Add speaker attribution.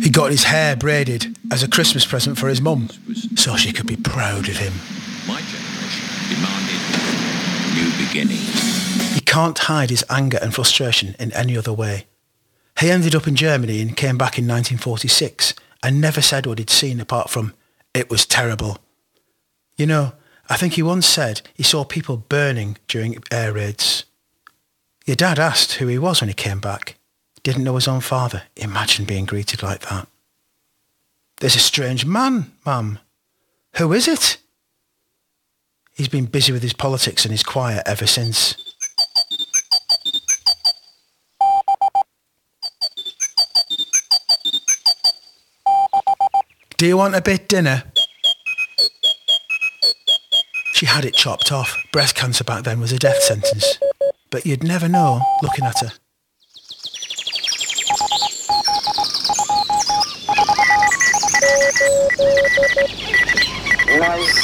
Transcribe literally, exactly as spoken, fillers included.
Speaker 1: He got his hair braided as a Christmas present for his mum, so she could be proud of him.
Speaker 2: My generation demanded new beginnings.
Speaker 1: He can't hide his anger and frustration in any other way. He ended up in Germany and came back in nineteen forty-six and never said what he'd seen apart from, "It was terrible." You know, I think he once said he saw people burning during air raids. Your dad asked who he was when he came back. Didn't know his own father. Imagine being greeted like that. "There's a strange man, Mum." "Who is it?" He's been busy with his politics and his quiet ever since. "Do you want a bit dinner?" She had it chopped off. Breast cancer back then was a death sentence. But you'd never know looking at her.
Speaker 3: Nice.